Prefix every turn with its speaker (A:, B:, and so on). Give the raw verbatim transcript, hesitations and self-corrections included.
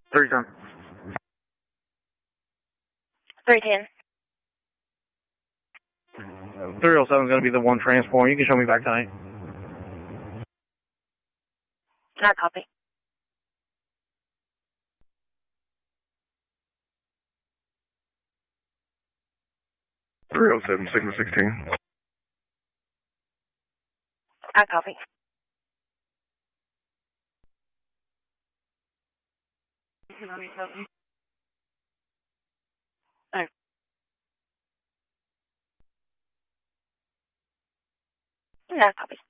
A: three ten.
B: three ten.
A: three oh seven is going to be the one transport. You can show me back tonight.
B: Not copy.
C: three oh seven, Sigma sixteen.
B: I copy. Oh. Not copy.